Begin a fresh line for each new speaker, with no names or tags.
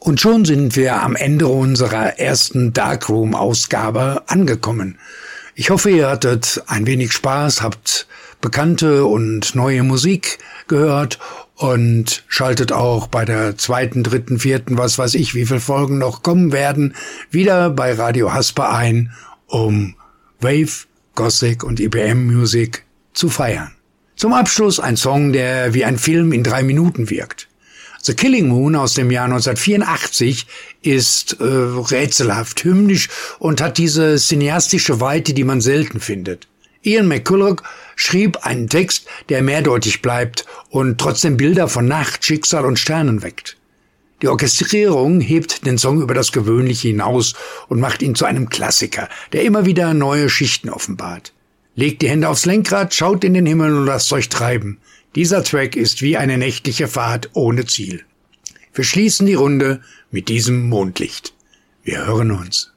Und schon sind wir am Ende unserer ersten Darkroom-Ausgabe angekommen. Ich hoffe, ihr hattet ein wenig Spaß, habt bekannte und neue Musik gehört und schaltet auch bei der 2., 3., 4., was weiß ich, wie viele Folgen noch kommen werden, wieder bei Radio Hasper ein, um Wave, Gothic und IBM Music zu feiern. Zum Abschluss ein Song, der wie ein Film in 3 Minuten wirkt. The Killing Moon aus dem Jahr 1984 ist rätselhaft hymnisch und hat diese cineastische Weite, die man selten findet. Ian McCulloch schrieb einen Text, der mehrdeutig bleibt und trotzdem Bilder von Nacht, Schicksal und Sternen weckt. Die Orchestrierung hebt den Song über das Gewöhnliche hinaus und macht ihn zu einem Klassiker, der immer wieder neue Schichten offenbart. Legt die Hände aufs Lenkrad, schaut in den Himmel und lasst euch treiben. Dieser Track ist wie eine nächtliche Fahrt ohne Ziel. Wir schließen die Runde mit diesem Mondlicht. Wir hören uns.